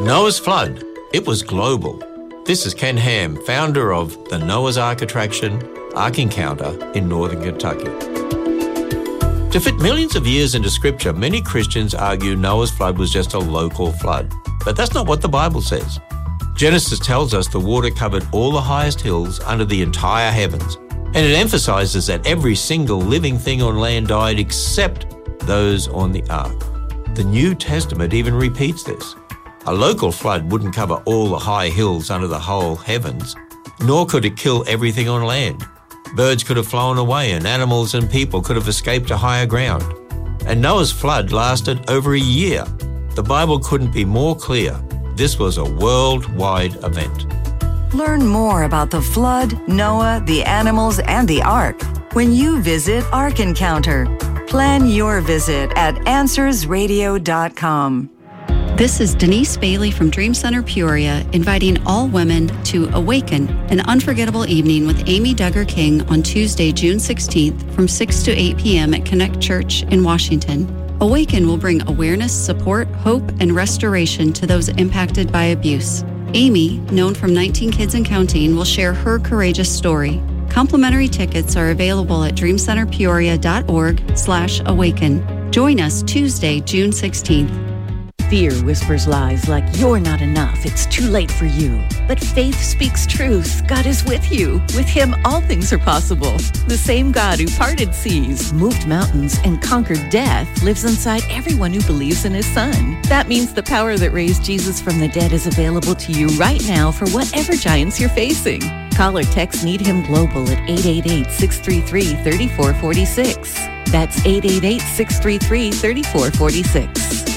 Noah's Flood. It was global. This is Ken Ham, founder of the Noah's Ark attraction, Ark Encounter in northern Kentucky. To fit millions of years into Scripture, many Christians argue Noah's flood was just a local flood. But that's not what the Bible says. Genesis tells us the water covered all the highest hills under the entire heavens, and it emphasizes that every single living thing on land died except those on the ark. The New Testament even repeats this. A local flood wouldn't cover all the high hills under the whole heavens, nor could it kill everything on land. Birds could have flown away and animals and people could have escaped to higher ground. And Noah's flood lasted over a year. The Bible couldn't be more clear. This was a worldwide event. Learn more about the flood, Noah, the animals, and the ark when you visit Ark Encounter. Plan your visit at AnswersRadio.com. This is Denise Bailey from Dream Center Peoria, inviting all women to Awaken, an unforgettable evening with Amy Duggar King on Tuesday, June 16th from 6 to 8 p.m. at Connect Church in Washington. Awaken will bring awareness, support, hope, and restoration to those impacted by abuse. Amy, known from 19 Kids and Counting, will share her courageous story. Complimentary tickets are available at dreamcenterpeoria.org/awaken. Join us Tuesday, June 16th. Fear whispers lies like you're not enough, it's too late for you. But faith speaks truth. God is with you. With Him, all things are possible. The same God who parted seas, moved mountains, and conquered death lives inside everyone who believes in His Son. That means the power that raised Jesus from the dead is available to you right now for whatever giants you're facing. Call or text Need Him Global at 888-633-3446. That's 888-633-3446.